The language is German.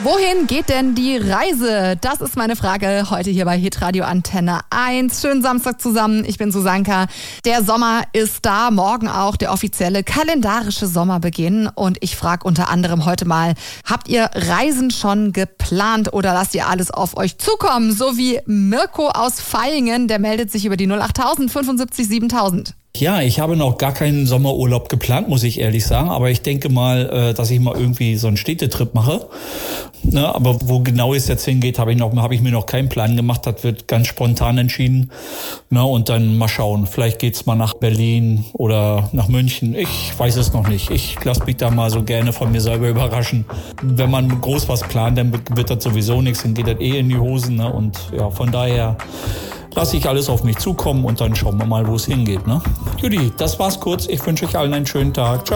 Wohin geht denn die Reise? Das ist meine Frage heute hier bei Hitradio Antenne 1. Schönen Samstag zusammen. Ich bin Susanka. Der Sommer ist da. Morgen auch der offizielle kalendarische Sommerbeginn. Und ich frage unter anderem heute mal, habt ihr Reisen schon geplant oder lasst ihr alles auf euch zukommen? So wie Mirko aus Vaihingen, der meldet sich über die 08000 75 7000. Ja, ich habe noch gar keinen Sommerurlaub geplant, muss ich ehrlich sagen. Aber ich denke mal, dass ich mal irgendwie so einen Städtetrip mache. Ne, aber wo genau es jetzt hingeht, habe ich mir noch keinen Plan gemacht. Das wird ganz spontan entschieden. Ne, und dann mal schauen. Vielleicht geht's mal nach Berlin oder nach München. Ich weiß es noch nicht. Ich lasse mich da mal so gerne von mir selber überraschen. Wenn man groß was plant, dann wird das sowieso nichts. Dann geht das in die Hosen. Ne? Und ja, von daher lasse ich alles auf mich zukommen und dann schauen wir mal, wo es hingeht. Ne? Judy, das war's kurz. Ich wünsche euch allen einen schönen Tag. Ciao.